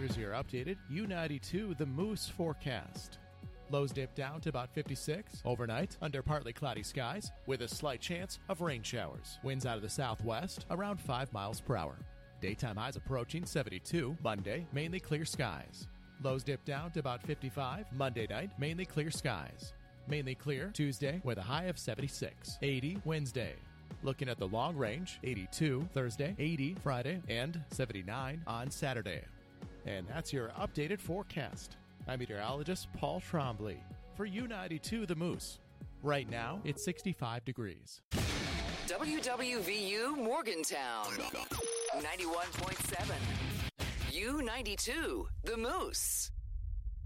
Here's your updated U92 The Moose forecast. Lows dip down to about 56 overnight under partly cloudy skies with a slight chance of rain showers. Winds out of the southwest around 5 miles per hour. Daytime highs approaching 72. Monday, mainly clear skies. Lows dip down to about 55. Monday night, mainly clear skies. Mainly clear Tuesday with a high of 76. 80 Wednesday. Looking at the long range, 82 Thursday, 80 Friday, and 79 on Saturday. And that's your updated forecast. I'm meteorologist Paul Trombley for U92 The Moose. Right now, it's 65 degrees. WWVU Morgantown, 91.7. U92 The Moose.